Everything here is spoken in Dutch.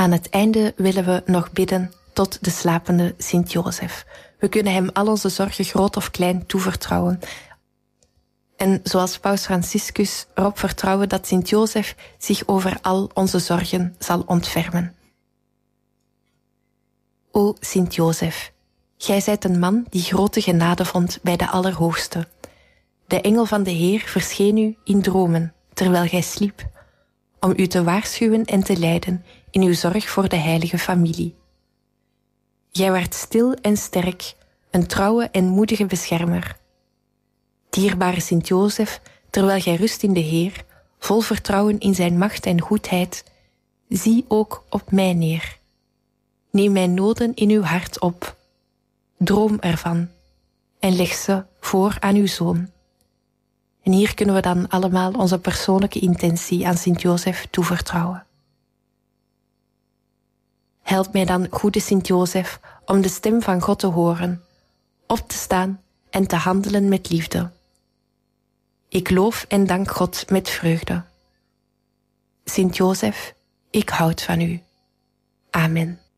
Aan het einde willen we nog bidden tot de slapende Sint-Jozef. We kunnen hem al onze zorgen, groot of klein, toevertrouwen. En zoals Paus Franciscus erop vertrouwen dat Sint-Jozef zich over al onze zorgen zal ontfermen. O Sint-Jozef, gij zijt een man die grote genade vond bij de Allerhoogste. De engel van de Heer verscheen u in dromen, terwijl gij sliep, om u te waarschuwen en te leiden in uw zorg voor de heilige familie. Gij waart stil en sterk, een trouwe en moedige beschermer. Dierbare Sint-Jozef, terwijl gij rust in de Heer, vol vertrouwen in zijn macht en goedheid, zie ook op mij neer. Neem mijn noden in uw hart op. Droom ervan en leg ze voor aan uw Zoon. En hier kunnen we dan allemaal onze persoonlijke intentie aan Sint-Jozef toevertrouwen. Help mij dan, goede Sint-Jozef, om de stem van God te horen, op te staan en te handelen met liefde. Ik loof en dank God met vreugde. Sint-Jozef, ik houd van u. Amen.